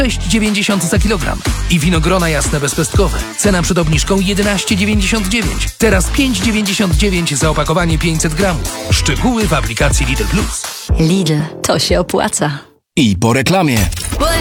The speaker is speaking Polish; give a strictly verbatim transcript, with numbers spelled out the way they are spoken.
sześć dziewięćdziesiąt za kilogram. I winogrona jasne bezpestkowe. Cena przed obniżką jedenaście dziewięćdziesiąt dziewięć. Teraz pięć dziewięćdziesiąt dziewięć za opakowanie pięćset gramów. Szczegóły w aplikacji Lidl Plus. Lidl, to się opłaca. I po reklamie.